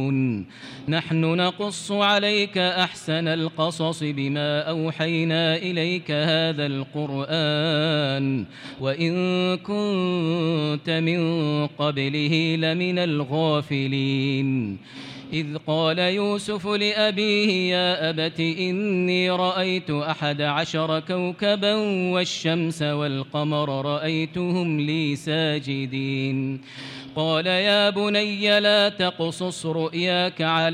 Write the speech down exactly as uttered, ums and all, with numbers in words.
نحن نقص عليك أحسن القصص بما أوحينا إليك هذا القرآن وإن كنت من قبله لمن الغافلين إذ قال يوسف لأبيه يا أبت إني رأيت أحد عشر كوكبا والشمس والقمر رأيتهم لي ساجدين قال يا بني لا تقصص رؤياك على